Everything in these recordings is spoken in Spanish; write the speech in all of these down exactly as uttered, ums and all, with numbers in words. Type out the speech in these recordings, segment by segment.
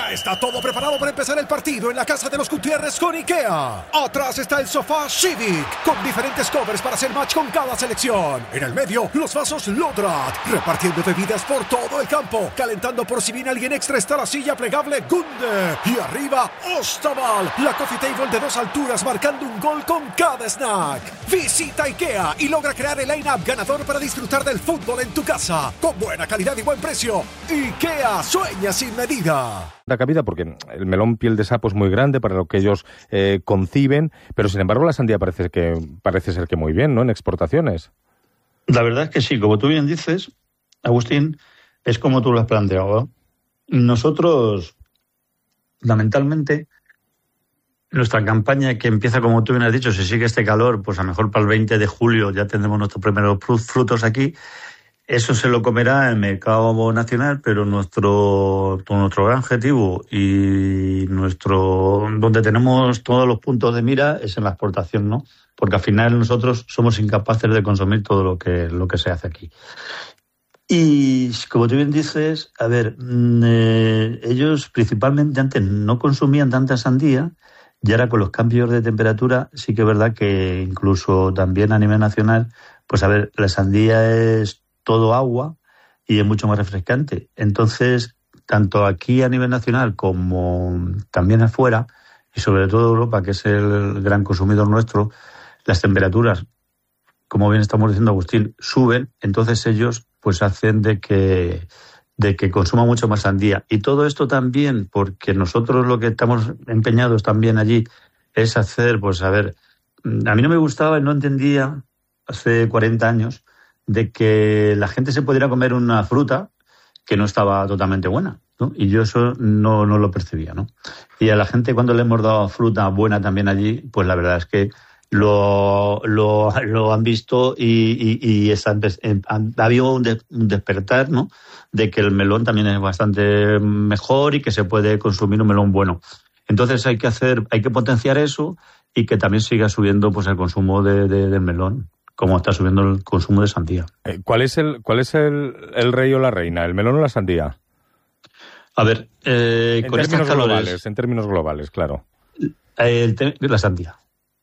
Ya está todo preparado para empezar el partido en la casa de los Gutiérrez con IKEA. Atrás está el sofá Civic, con diferentes covers para hacer match con cada selección. En el medio, los vasos Lodrat, repartiendo bebidas por todo el campo. Calentando por si viene alguien extra está la silla plegable Gunde. Y arriba, Ostaval, la coffee table de dos alturas marcando un gol con cada snack. Visita IKEA y logra crear el line-up ganador para disfrutar del fútbol en tu casa. Con buena calidad y buen precio. IKEA, sueña sin medida. La cabida porque el melón piel de sapo es muy grande para lo que ellos eh, conciben, pero sin embargo la sandía parece que parece ser que muy bien, ¿no? En exportaciones. La verdad es que sí, como tú bien dices, Agustín, es como tú lo has planteado, ¿no? Nosotros, lamentablemente, nuestra campaña que empieza, como tú bien has dicho, si sigue este calor, pues a lo mejor para el veinte de julio ya tendremos nuestros primeros frutos aquí. Eso se lo comerá el mercado nacional, pero nuestro nuestro gran objetivo y nuestro donde tenemos todos los puntos de mira es en la exportación, ¿no? Porque al final nosotros somos incapaces de consumir todo lo que lo que se hace aquí. Y como tú bien dices, a ver, eh, ellos principalmente antes no consumían tanta sandía y ahora con los cambios de temperatura sí que es verdad que incluso también a nivel nacional, pues a ver, la sandía es todo agua y es mucho más refrescante. Entonces, tanto aquí a nivel nacional como también afuera, y sobre todo Europa, que es el gran consumidor nuestro, las temperaturas, como bien estamos diciendo Agustín, suben, entonces ellos pues hacen de que de que consuman mucho más sandía. Y todo esto también porque nosotros lo que estamos empeñados también allí es hacer, pues a ver, a mí no me gustaba y no entendía hace cuarenta años de que la gente se pudiera comer una fruta que no estaba totalmente buena, ¿no? Y yo eso no, no lo percibía, ¿no? Y a la gente cuando le hemos dado fruta buena también allí, pues la verdad es que lo, lo, lo han visto y, y, y está, ha habido un, de, un despertar, ¿no? De que el melón también es bastante mejor y que se puede consumir un melón bueno. Entonces hay que hacer, hay que potenciar eso y que también siga subiendo pues el consumo de, de, del melón, como está subiendo el consumo de sandía. ¿Cuál es el cuál es el, el rey o la reina, el melón o la sandía? A ver, eh, en con términos estas calores, globales, en términos globales, claro. El, la sandía.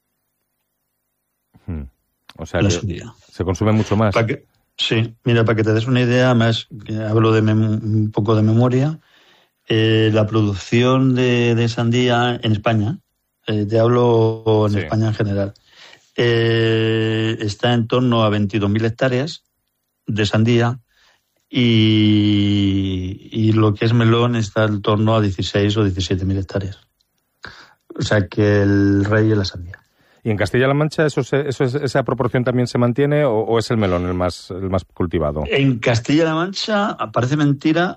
Hmm. O sea, la que sandía. Se consume mucho más. Para que, sí, mira, para que te des una idea, más hablo de mem- un poco de memoria, eh, la producción de, de sandía en España, eh, te hablo en sí. España en general, Eh, está en torno a veintidós mil hectáreas de sandía y, y lo que es melón está en torno a dieciséis o diecisiete mil hectáreas. O sea que el rey es la sandía. ¿Y en Castilla-La Mancha eso, se, eso es, esa proporción también se mantiene o, o es el melón el más, el más cultivado? En Castilla-La Mancha parece mentira,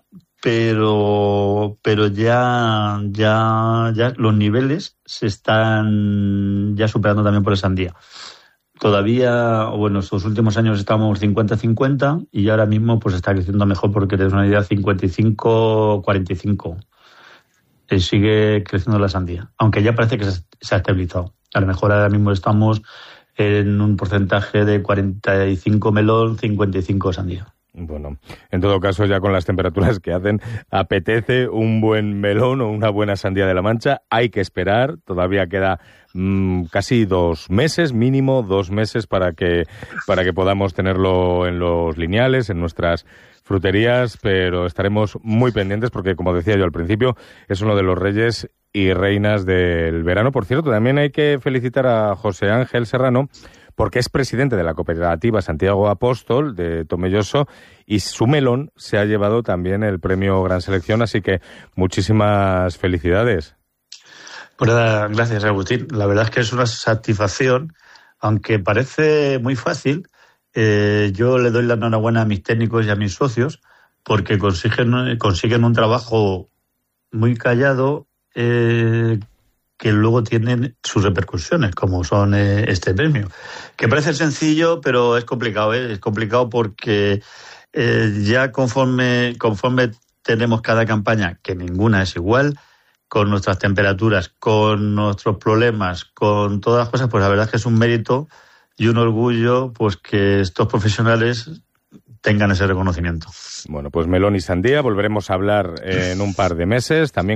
pero pero ya ya ya los niveles se están ya superando también por la sandía. Todavía, bueno, estos últimos años estamos cincuenta cincuenta y ahora mismo pues está creciendo mejor porque tienes una idea cincuenta y cinco cuarenta y cinco. Eh, sigue creciendo la sandía, aunque ya parece que se, se ha estabilizado. A lo mejor ahora mismo estamos en un porcentaje de cuarenta y cinco melón, cincuenta y cinco sandía. Bueno, en todo caso, ya con las temperaturas que hacen, apetece un buen melón o una buena sandía de la Mancha. Hay que esperar, todavía queda mmm, casi dos meses, mínimo dos meses para que para que podamos tenerlo en los lineales, en nuestras fruterías, pero estaremos muy pendientes porque, como decía yo al principio, es uno de los reyes y reinas del verano. Por cierto, también hay que felicitar a José Ángel Serrano, porque es presidente de la cooperativa Santiago Apóstol de Tomelloso y su melón se ha llevado también el premio Gran Selección, así que muchísimas felicidades. Pues nada, gracias Agustín. La verdad es que es una satisfacción, aunque parece muy fácil. Eh, yo le doy la enhorabuena a mis técnicos y a mis socios porque consiguen, consiguen un trabajo muy callado, eh, que luego tienen sus repercusiones, como son eh, este premio. Que parece sencillo, pero es complicado, ¿eh? Es complicado porque eh, ya conforme, conforme tenemos cada campaña, que ninguna es igual, con nuestras temperaturas, con nuestros problemas, con todas las cosas, pues la verdad es que es un mérito y un orgullo pues que estos profesionales tengan ese reconocimiento. Bueno, pues melón y sandía, volveremos a hablar en un par de meses. También